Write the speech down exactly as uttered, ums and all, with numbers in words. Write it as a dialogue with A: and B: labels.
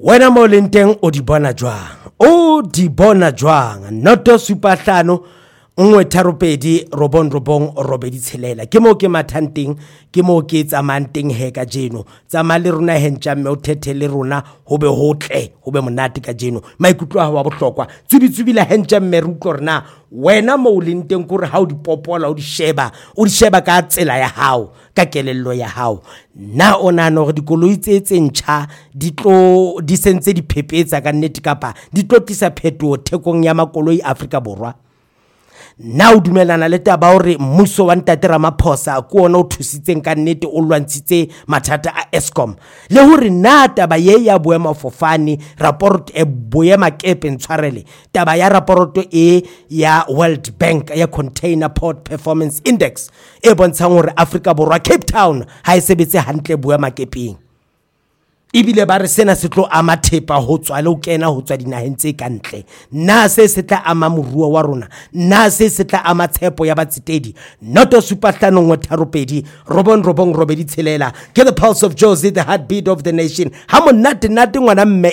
A: Wena mo lenteng o di bona jwang o di bona jwang noto supa hlano nngwe tharo pedi robong robong robedi tshelela ke mo ke mathanting ke mo ke tsamanteng he ka jeno tsama le rona hentja mme o thethe le rona ho be hotle ho be monate ka jeno maikutlo a wa bohlokwa tsubitsubila hentja mme re utlwa rena wena mo lenteng kore ha o di popola o di sheba o di sheba ka tsela ya hao ka kelello ya hao na ona no re dikoloi tse tse ntjha di tlo di sentse di phepetsa ka nnete kapa di tlo tlisa phetho thekong ya makoloi Afrika Borwa na o dumelana le taba hore mmuso wa Ntate Ramaphosa ke ona o thusitseng ka nnete o lwantshitse mathata a Eskom le hore na taba ye ya boema fofane report e boema kepe ntshwarele taba ya report e ya World Bank ya Container Port Performance Index e bontshang hore Afrika Borwa Cape Town ha e sebetse hantle boema kepeng ibile ba re sena se tlo ama thepa ho tswa le ho kena ho tswa dinaheng tse kantle na se se tla ama moruo wa rona na se se tla ama tshepo ya batsetedi noto supa hlano nngwe tharo pedi robong robong robedi tshelela ke the pulse of Jozi, the heartbeat of the nation ha monate nate ngwana mme